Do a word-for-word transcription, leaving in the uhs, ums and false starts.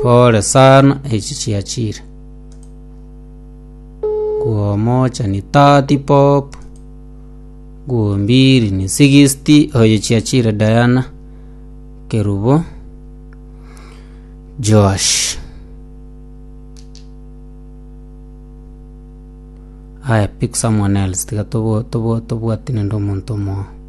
Pole sana echichiachira. Nguo moja ni thirty bob. Nguo mbili ni sixty. Oyechiachira Diana Kerubo Josh. Haya, pick someone else. Tika tobo tobo tobo atine ndo muntu mo.